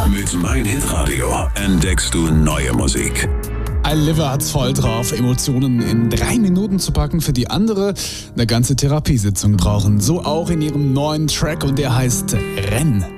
Mit Mein Hitradio entdeckst du neue Musik. Liver hat's voll drauf, Emotionen in 3 Minuten zu packen, für die andere eine ganze Therapiesitzung brauchen. So auch in ihrem neuen Track und der heißt Renn.